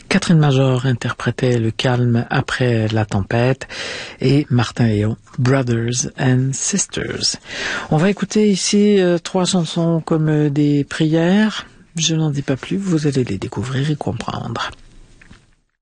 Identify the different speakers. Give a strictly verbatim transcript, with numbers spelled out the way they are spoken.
Speaker 1: Catherine Major interprétait Le calme après la tempête et Martin Héon, Brothers and Sisters. On va écouter ici euh, trois chansons comme euh, des prières. Je n'en dis pas plus, vous allez les découvrir et comprendre.